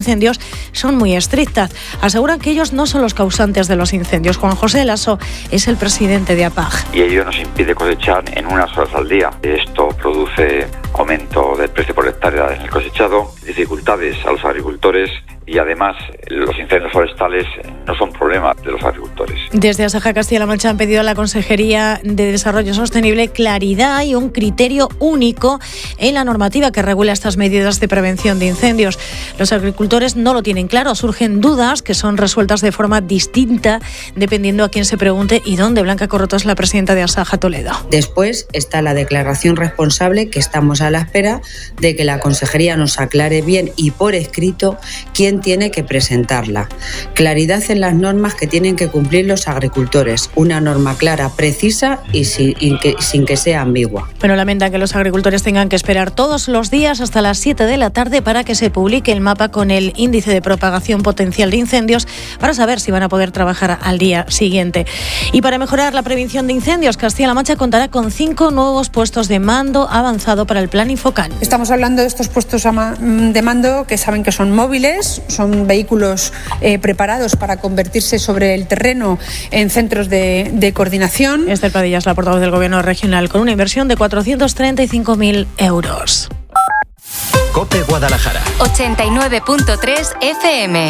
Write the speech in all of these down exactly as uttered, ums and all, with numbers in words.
incendios son muy estrictas. Aseguran que ellos no son los causantes de los incendios. Juan José Lasso es el presidente de A P A G. Y ello nos impide cosechar en unas horas al día. Esto produce aumento del precio por hectárea en el cosechado, dificultades a los agricultores y además los incendios forestales no son problema de los agricultores. Desde Asaja Castilla-La Mancha han pedido a la Consejería de Desarrollo Sostenible claridad y un criterio único en la normativa que regula estas medidas de prevención de incendios. Los agricultores no lo tienen claro, surgen dudas que son resueltas de forma distinta dependiendo a quién se pregunte y dónde. Blanca Corroto es la presidenta de Asaja Toledo. Después está la declaración responsable, que estamos a la espera de que la Consejería nos aclare bien y por escrito quién tiene que presentarla. Claridad en las normas que tienen que cumplir los agricultores. Una norma clara, precisa y sin, y que, sin que sea ambigua. Pero lamenta que los agricultores tengan que esperar todos los días hasta las siete de la tarde para que se publique el mapa con el índice de propagación potencial de incendios para saber si van a poder trabajar al día siguiente. Y para mejorar la prevención de incendios, Castilla-La Mancha contará con cinco nuevos puestos de mando avanzado para el plan Infocan. Estamos hablando de estos puestos de mando que saben que son móviles, son vehículos eh, preparados para convertirse sobre el terreno en centros de, de coordinación. Esther Padilla es la portavoz del Gobierno regional con una inversión de cuatrocientos treinta y cinco mil euros. COPE Guadalajara. ochenta y nueve punto tres F M.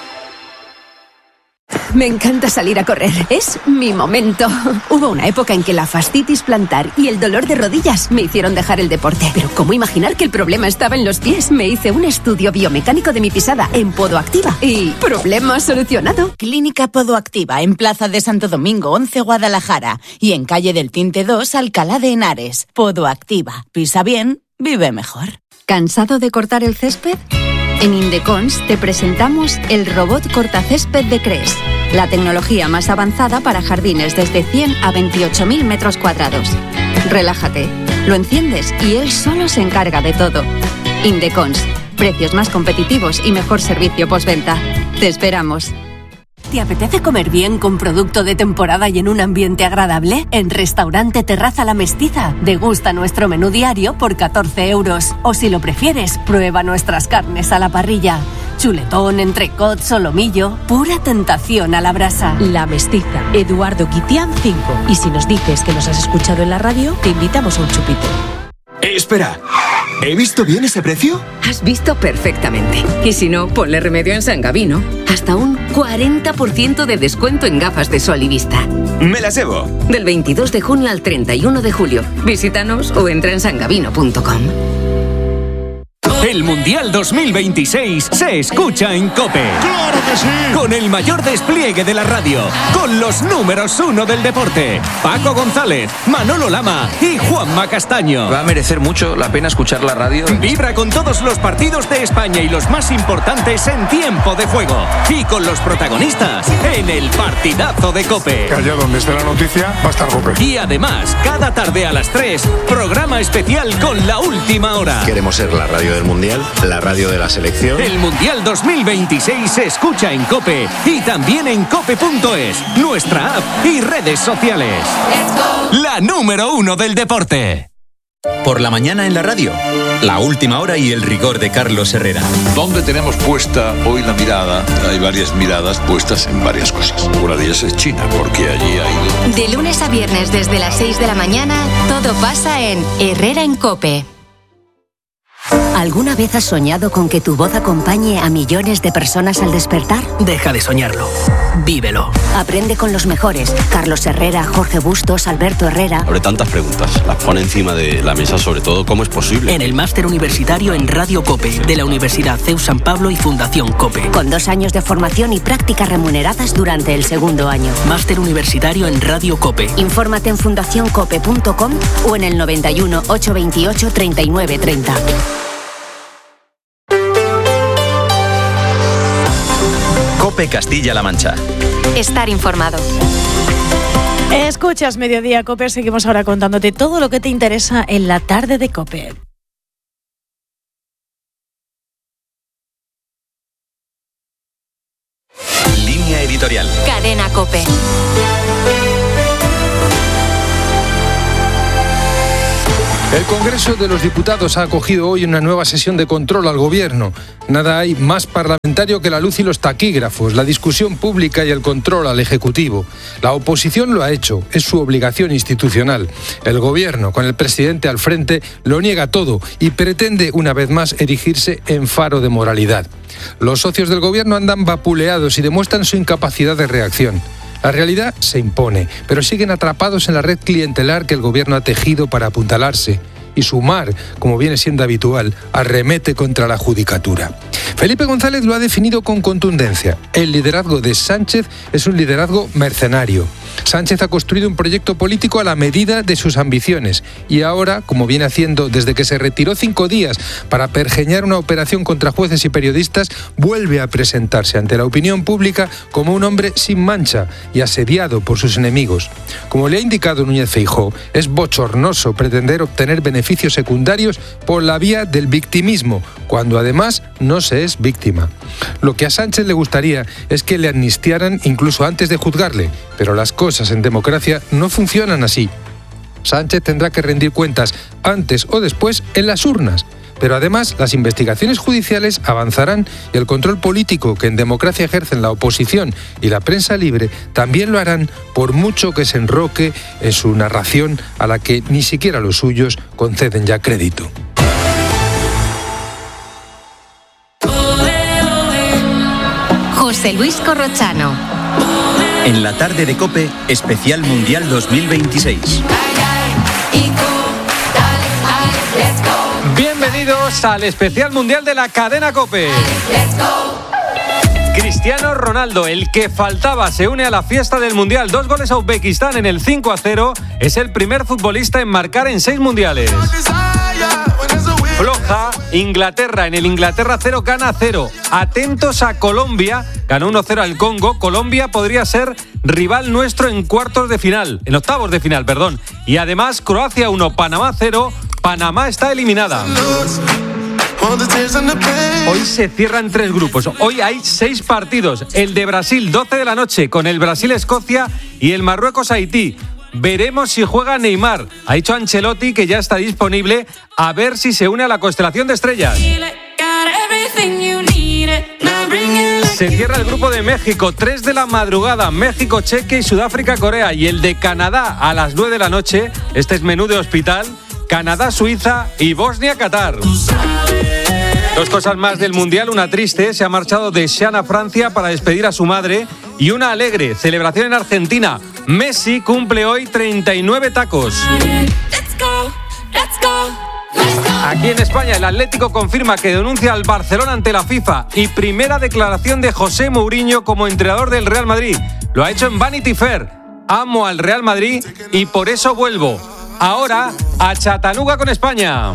Me encanta salir a correr, es mi momento. Hubo una época en que la fascitis plantar y el dolor de rodillas me hicieron dejar el deporte. Pero ¿cómo imaginar que el problema estaba en los pies? Me hice un estudio biomecánico de mi pisada en Podoactiva y ¿problema solucionado? Clínica Podoactiva en Plaza de Santo Domingo once Guadalajara y en Calle del Tinte dos Alcalá de Henares. Podoactiva, pisa bien, vive mejor. ¿Cansado de cortar el césped? En Indecons te presentamos el robot cortacésped de Cres, la tecnología más avanzada para jardines desde cien a veintiocho mil metros cuadrados. Relájate, lo enciendes y él solo se encarga de todo. Indecons, precios más competitivos y mejor servicio postventa. Te esperamos. ¿Te apetece comer bien con producto de temporada y en un ambiente agradable? En Restaurante Terraza La Mestiza, degusta nuestro menú diario por catorce euros. O si lo prefieres, prueba nuestras carnes a la parrilla. Chuletón, entrecot, solomillo, pura tentación a la brasa. La Mestiza, Eduardo Guitián cinco. Y si nos dices que nos has escuchado en la radio, te invitamos a un chupito. Eh, espera, ¿he visto bien ese precio? Has visto perfectamente. Y si no, ponle remedio en San Gabino. Hasta un cuarenta por ciento de descuento en gafas de sol y vista. Me las llevo. Del veintidós de junio al treinta y uno de julio. Visítanos o entra en sangabino punto com. El Mundial dos mil veintiséis se escucha en COPE. ¡Claro que sí! Con el mayor despliegue de la radio, con los números uno del deporte, Paco González, Manolo Lama y Juanma Castaño. Va a merecer mucho la pena escuchar la radio. Vibra con todos los partidos de España y los más importantes en tiempo de juego. Y con los protagonistas en el partidazo de COPE. Que allá donde esté la noticia va a estar COPE. Y además, cada tarde a las tres, programa especial con la última hora. Queremos ser la radio del Mundial, la radio de la selección. El Mundial dos mil veintiséis se escucha en COPE y también en cope punto es, nuestra app y redes sociales. La número uno del deporte. Por la mañana en la radio, la última hora y el rigor de Carlos Herrera. ¿Dónde tenemos puesta hoy la mirada? Hay varias miradas puestas en varias cosas. Una de ellas es China, porque allí ha ido. De lunes a viernes desde las seis de la mañana, todo pasa en Herrera en COPE. ¿Alguna vez has soñado con que tu voz acompañe a millones de personas al despertar? Deja de soñarlo. Vívelo. Aprende con los mejores. Carlos Herrera, Jorge Bustos, Alberto Herrera. Sobre tantas preguntas, las pone encima de la mesa, sobre todo, ¿cómo es posible? En el máster universitario en Radio COPE, de la Universidad C E U San Pablo y Fundación COPE. Con dos años de formación y prácticas remuneradas durante el segundo año. Máster universitario en Radio COPE. Infórmate en fundación cope punto com o en el noventa y uno, ochocientos veintiocho, treinta y nueve treinta. COPE Castilla-La Mancha. Estar informado. Escuchas Mediodía COPE, seguimos ahora contándote todo lo que te interesa en la tarde de COPE. Línea editorial. Cadena COPE. El Congreso de los Diputados ha acogido hoy una nueva sesión de control al Gobierno. Nada hay más parlamentario que la luz y los taquígrafos, la discusión pública y el control al Ejecutivo. La oposición lo ha hecho, es su obligación institucional. El Gobierno, con el presidente al frente, lo niega todo y pretende una vez más erigirse en faro de moralidad. Los socios del Gobierno andan vapuleados y demuestran su incapacidad de reacción. La realidad se impone, pero siguen atrapados en la red clientelar que el Gobierno ha tejido para apuntalarse. Y Sumar, como viene siendo habitual, arremete contra la judicatura. Felipe González lo ha definido con contundencia. El liderazgo de Sánchez es un liderazgo mercenario. Sánchez ha construido un proyecto político a la medida de sus ambiciones y ahora, como viene haciendo desde que se retiró cinco días para pergeñar una operación contra jueces y periodistas, vuelve a presentarse ante la opinión pública como un hombre sin mancha y asediado por sus enemigos. Como le ha indicado Núñez Feijóo, es bochornoso pretender obtener beneficios secundarios por la vía del victimismo, cuando además no se es víctima. Lo que a Sánchez le gustaría es que le amnistiaran incluso antes de juzgarle, pero las cosas en democracia no funcionan así. Sánchez tendrá que rendir cuentas antes o después en las urnas, pero además las investigaciones judiciales avanzarán y el control político que en democracia ejercen la oposición y la prensa libre también lo harán, por mucho que se enroque en su narración a la que ni siquiera los suyos conceden ya crédito. José Luis Corrochano. En la tarde de COPE, especial Mundial dos mil veintiséis. Bienvenidos al especial Mundial de la cadena COPE. Cristiano Ronaldo, el que faltaba, se une a la fiesta del Mundial. Dos goles a Uzbekistán en el cinco a cero. Es el primer futbolista en marcar en seis mundiales. Floja, Inglaterra, en el Inglaterra cero, Ghana cero. Atentos a Colombia, ganó uno cero al Congo. Colombia podría ser rival nuestro en cuartos de final, en octavos de final, perdón. Y además Croacia uno, Panamá cero. Panamá está eliminada. Hoy se cierran tres grupos. Hoy hay seis partidos. El de Brasil, doce de la noche, con el Brasil-Escocia y el Marruecos-Haití. Veremos si juega Neymar. Ha dicho Ancelotti que ya está disponible, a ver si se une a la constelación de estrellas. Se cierra el grupo de México, tres de la madrugada, México, Chequia y Sudáfrica, Corea. Y el de Canadá a las nueve de la noche, este es menú de hospital, Canadá, Suiza y Bosnia, Qatar. Dos cosas más del Mundial, una triste, se ha marchado de Deschamps a Francia para despedir a su madre, y una alegre, celebración en Argentina. Messi cumple hoy treinta y nueve tacos. Aquí en España, el Atlético confirma que denuncia al Barcelona ante la FIFA, y primera declaración de José Mourinho como entrenador del Real Madrid. Lo ha hecho en Vanity Fair. Amo al Real Madrid y por eso vuelvo. Ahora a Chattanooga con España.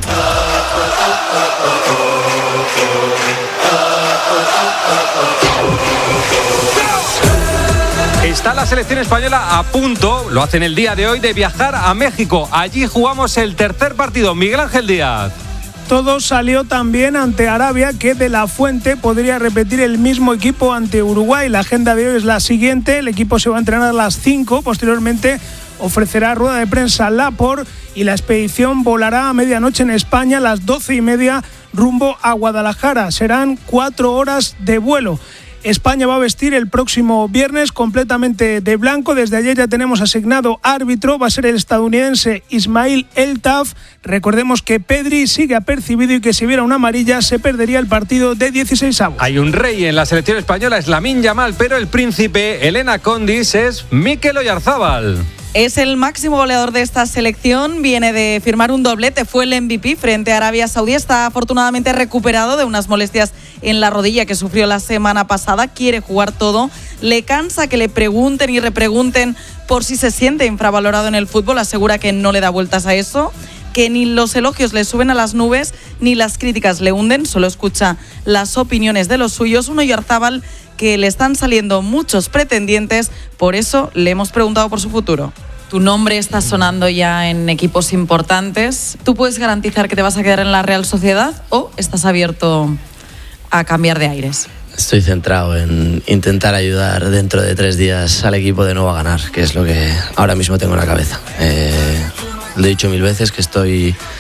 Está la selección española a punto, lo hacen el día de hoy, de viajar a México. Allí jugamos el tercer partido. Miguel Ángel Díaz. Todo salió también ante Arabia, que de la Fuente podría repetir el mismo equipo ante Uruguay. La agenda de hoy es la siguiente: el equipo se va a entrenar a las cinco, posteriormente ofrecerá rueda de prensa Laporte y la expedición volará a medianoche en España, a las doce y media rumbo a Guadalajara. Serán cuatro horas de vuelo. España va a vestir el próximo viernes completamente de blanco. Desde ayer ya tenemos asignado árbitro, va a ser el estadounidense Ismail El Taf. Recordemos que Pedri sigue apercibido y que si hubiera una amarilla se perdería el partido de dieciseisavos. Hay un rey en la selección española, es Lamine Yamal, pero el príncipe Elena Condis es Mikel Oyarzábal. Es el máximo goleador de esta selección, viene de firmar un doblete, fue el M V P frente a Arabia Saudí, está afortunadamente recuperado de unas molestias en la rodilla que sufrió la semana pasada, quiere jugar todo, le cansa que le pregunten y repregunten por si se siente infravalorado en el fútbol, asegura que no le da vueltas a eso, que ni los elogios le suben a las nubes ni las críticas le hunden, solo escucha las opiniones de los suyos. Un Oyarzábal que le están saliendo muchos pretendientes, por eso le hemos preguntado por su futuro. Tu nombre está sonando ya en equipos importantes. ¿Tú puedes garantizar que te vas a quedar en la Real Sociedad o estás abierto a cambiar de aires? Estoy centrado en intentar ayudar dentro de tres días al equipo de nuevo a ganar, que es lo que ahora mismo tengo en la cabeza. Eh, lo he dicho mil veces que estoy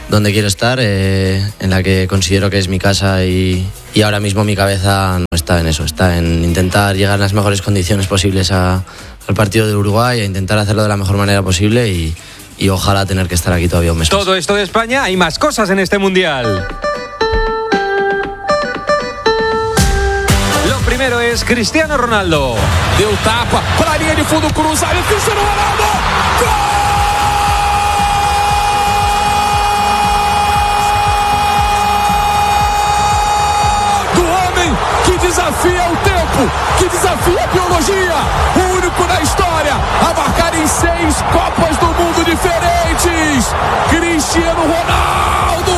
donde quiero estar, eh, en la que considero que es mi casa y, y ahora mismo mi cabeza no está en eso, está en intentar llegar en las mejores condiciones posibles a, al partido de Uruguay, a intentar hacerlo de la mejor manera posible y, y ojalá tener que estar aquí todavía un mes. Todo esto de España, hay más cosas en este Mundial. Lo primero es Cristiano Ronaldo. Deu tapa para a linha de fundo cruzada e Cristiano Ronaldo. ¡Gol! Que desafia o tempo, que desafia a biologia, o único na história a marcar em seis Copas do Mundo diferentes, Cristiano Ronaldo.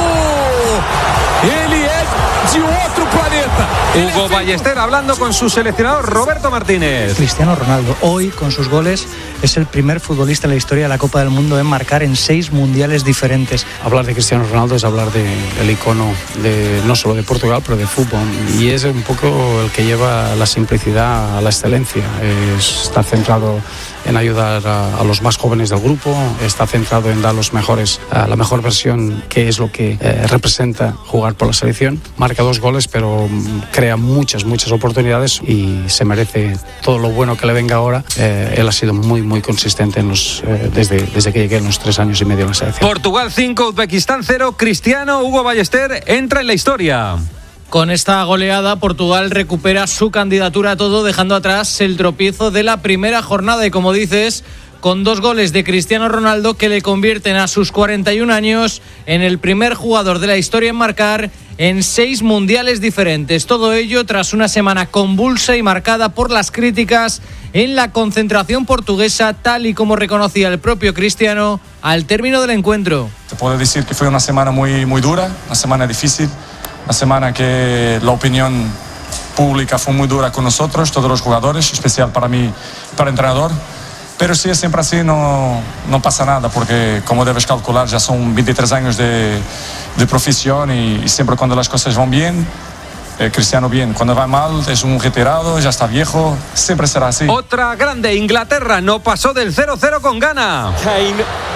Ele é de otro planeta. Hugo Ballester hablando con su seleccionador Roberto Martínez. Cristiano Ronaldo hoy con sus goles es el primer futbolista en la historia de la Copa del Mundo en marcar en seis mundiales diferentes. Hablar de Cristiano Ronaldo es hablar de, del icono de, no solo de Portugal, pero de fútbol. Y es un poco el que lleva la simplicidad a la excelencia. Es, está centrado en ayudar a, a los más jóvenes del grupo, está centrado en dar los mejores, a la mejor versión, que es lo que eh, representa jugar por la selección. Marca dos goles, pero crea muchas, muchas oportunidades y se merece todo lo bueno que le venga ahora. Eh, él ha sido muy, muy consistente en los, eh, desde, desde que llegué en los tres años y medio en la selección. Portugal cinco, Uzbekistán cero. Cristiano, Hugo Ballester entra en la historia. Con esta goleada, Portugal recupera su candidatura a todo, dejando atrás el tropiezo de la primera jornada. Y como dices, con dos goles de Cristiano Ronaldo que le convierten a sus cuarenta y un años en el primer jugador de la historia en marcar en seis mundiales diferentes. Todo ello tras una semana convulsa y marcada por las críticas en la concentración portuguesa, tal y como reconocía el propio Cristiano al término del encuentro. Te puedo decir que fue una semana muy, muy dura, una semana difícil. Una semana que la opinión pública fue muy dura con nosotros, todos los jugadores, especial para mí, para el entrenador. Pero si es siempre así, no, no pasa nada, porque como debes calcular, ya son veintitrés años de, de profesión y, y siempre cuando las cosas van bien, eh, Cristiano bien. Cuando va mal, es un retirado, ya está viejo, siempre será así. Otra grande, Inglaterra no pasó del cero cero con Ghana. Kane,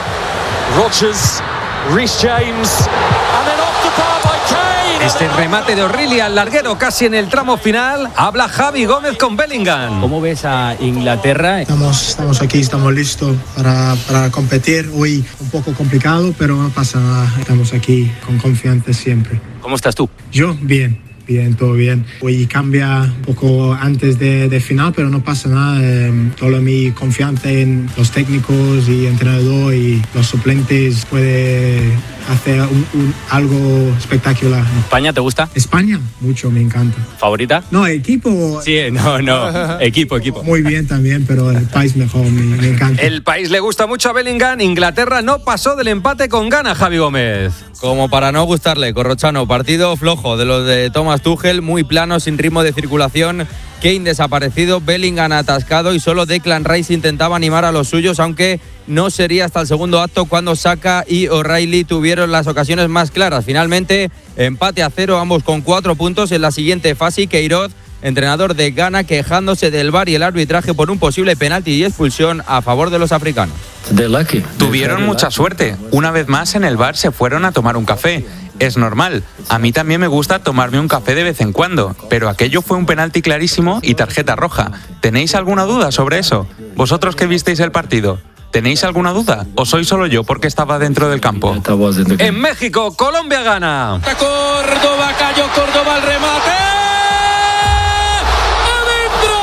Rodgers, Reece James, and then off the bar by Kane. Este remate de O'Reilly al larguero casi en el tramo final. Habla Javi Gómez con Bellingham. ¿Cómo ves a Inglaterra? Estamos, estamos aquí, estamos listos para, para competir. Hoy un poco complicado, pero no pasa nada. Estamos aquí con confianza siempre. ¿Cómo estás tú? Yo, bien. Bien, todo bien. Hoy cambia un poco antes de, de final, pero no pasa nada. Eh, toda mi confianza en los técnicos y entrenador y los suplentes puede hacer un, un, algo espectacular. ¿España te gusta? España, mucho, me encanta. ¿Favorita? No, equipo. Sí, no, no. equipo, equipo. Muy bien también, pero el país mejor, me, me encanta. El país le gusta mucho a Bellingham. Inglaterra no pasó del empate con Ghana, Javi Gómez. Como para no gustarle, Corrochano, partido flojo de los de Thomas Tuchel, muy plano, sin ritmo de circulación. Kane desaparecido, Bellingham atascado y solo Declan Rice intentaba animar a los suyos, aunque no sería hasta el segundo acto cuando Saka y O'Reilly tuvieron las ocasiones más claras. Finalmente, empate a cero, ambos con cuatro puntos en la siguiente fase. Queiroz, entrenador de Ghana, quejándose del V A R y el arbitraje por un posible penalti y expulsión a favor de los africanos. Tuvieron mucha suerte. Una vez más en el bar se fueron a tomar un café. Es normal. A mí también me gusta tomarme un café de vez en cuando, pero aquello fue un penalti clarísimo y tarjeta roja. ¿Tenéis alguna duda sobre eso? ¿Vosotros que visteis el partido? ¿Tenéis alguna duda? ¿O soy solo yo porque estaba dentro del campo? En México, Colombia gana. Córdoba, cayó Córdoba al remate.